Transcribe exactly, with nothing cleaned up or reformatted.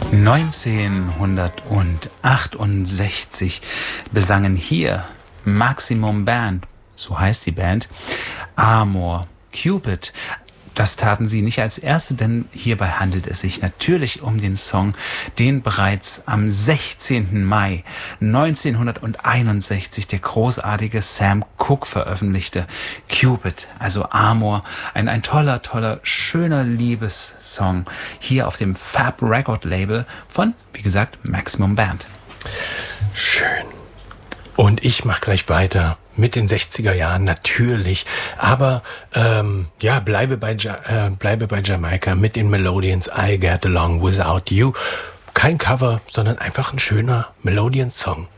neunzehnhundertachtundsechzig besangen hier Maximum Band, so heißt die Band, Amor, Cupid. Das taten sie nicht als erste, denn hierbei handelt es sich natürlich um den Song, den bereits am sechzehnten Mai neunzehnhunderteinundsechzig der großartige Sam Cooke veröffentlichte. Cupid, also Amor, ein, ein toller, toller, schöner Liebessong hier auf dem Fab Record Label von, wie gesagt, Maximum Band. Schön. Und ich mache gleich weiter mit den sechziger Jahren, natürlich. Aber ähm, ja, bleibe bei, ja- äh, bleibe bei Jamaika mit den Melodians I Get Along Without You. Kein Cover, sondern einfach ein schöner Melodians-Song.